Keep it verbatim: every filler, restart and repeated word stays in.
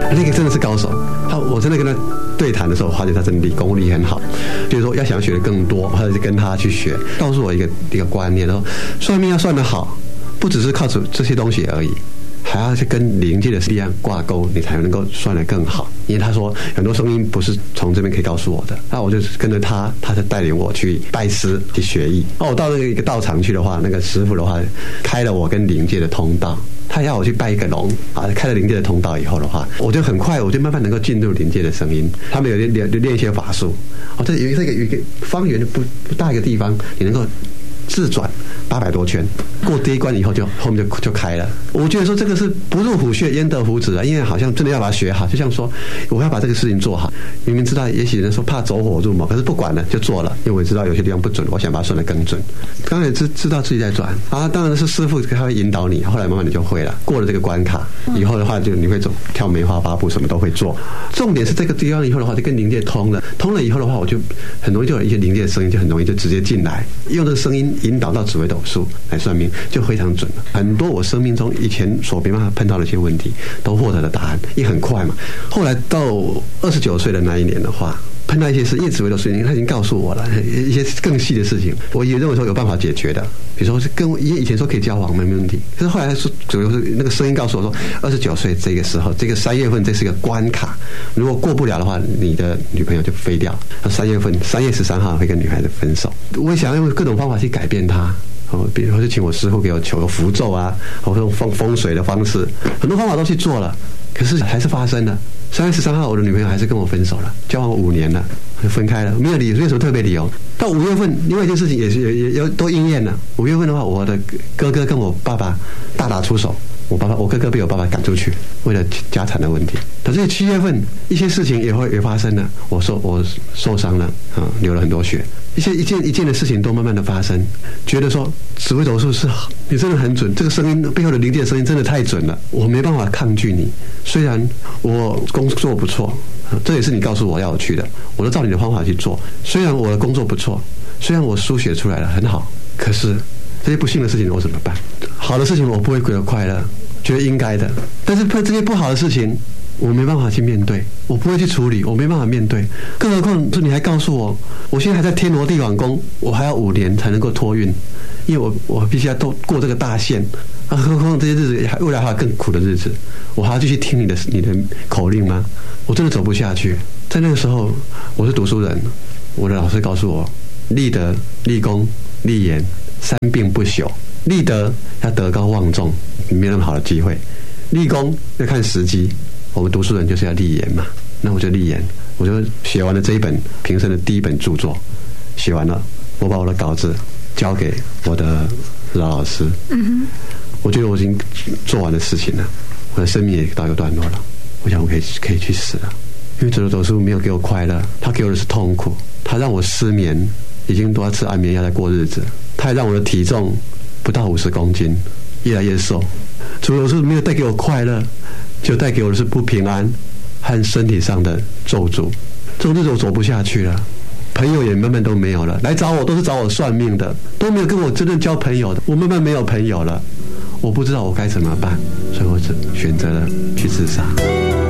那个真的是高手。他我真的跟他对谈的时候，发现他真的理功力很好，就是说要想学的更多，或者是跟他去学，告诉我一个一个观念，说算命要算得好，不只是靠这这些东西而已。还要去跟灵界的力量挂钩，你才能够算得更好。因为他说很多声音不是从这边可以告诉我的，那我就跟着他，他就带领我去拜师去学艺。哦，我到那个一个道场去的话，那个师傅的话开了我跟灵界的通道，他要我去拜一个龙啊，开了灵界的通道以后的话，我就很快，我就慢慢能够进入灵界的声音。他们有练练练一些法术，哦，这有一个有一个方圆不不大一个地方，你能够自转八百多圈，过第一关以后就后面就就开了。我觉得说这个是不入虎穴焉得虎子啊，因为好像真的要把它学好，就像说我要把这个事情做好。明明知道也许人说怕走火入魔，可是不管了就做了，因为我知道有些地方不准，我想把它算得更准。刚才知知道自己在转啊，当然是师傅他会引导你，后来慢慢你就会了，过了这个关卡以后的话，就你会走跳梅花八步，什么都会做。重点是这个地方以后的话，就跟灵界通了，通了以后的话，我就很容易就有一些灵界的声音，就很容易就直接进来，用这个声音引导到紫微斗数来算命，就非常准了。很多我生命中以前所没办法碰到的一些问题，都获得了答案，也很快嘛。后来到二十九岁的那一年的话，碰到一些事，因为紫微斗数他已经告诉我了一些更细的事情，我也认为说有办法解决的。比如说是跟我以前说可以交往没问题，可是后来是主要是那个声音告诉我说，二十九岁这个时候，这个三月份这是个关卡，如果过不了的话，你的女朋友就飞掉。三月份三月十三号会跟女孩子分手，我也想用各种方法去改变她。哦，比如说就请我师傅给我求个符咒啊，或者用风风水的方式，很多方法都去做了，可是还是发生了。三月十三号，我的女朋友还是跟我分手了，交往五年了，分开了，没有理由，没有什么特别理由。到五月份，另外一件事情也是也也都应验了。五月份的话，我的哥哥跟我爸爸大打出手，我爸爸我哥哥被我爸爸赶出去，为了家产的问题。可是七月份一些事情也会也发生了，我受我受伤了啊，流了很多血。一些一件一件的事情都慢慢的发生，觉得说紫微斗数是你真的很准，这个声音背后的灵界声音真的太准了，我没办法抗拒你。虽然我工作不错，这也是你告诉我要我去的，我都照你的方法去做。虽然我的工作不错，虽然我书写出来了很好，可是这些不幸的事情我怎么办？好的事情我不会觉得快乐，觉得应该的，但是这些不好的事情我没办法去面对，我不会去处理，我没办法面对。更何况说你还告诉我，我现在还在天罗地网宫，我还要五年才能够托运，因为我我必须要都过这个大限啊！何况这些日子未来还有更苦的日子，我还要继续听你的你的口令吗？我真的走不下去。在那个时候，我是读书人，我的老师告诉我，立德、立功、立言，三病不朽。立德要德高望重，没有那么好的机会；立功要看时机。我们读书人就是要立言嘛，那我就立言，我就写完了这一本平生的第一本著作，写完了，我把我的稿子交给我的老老师。嗯哼，我觉得我已经做完了事情了，我的生命也到一个段落了，我想我可以可以去死了，因为紫微斗数没有给我快乐，他给我的是痛苦，他让我失眠，已经都要吃安眠药来过日子，他还让我的体重不到五十公斤，越来越瘦。紫微斗数没有带给我快乐，就带给我的是不平安和身体上的咒诅，这种日子我走不下去了，朋友也慢慢都没有了，来找我都是找我算命的，都没有跟我真正交朋友的，我慢慢没有朋友了，我不知道我该怎么办，所以我只选择了去自杀。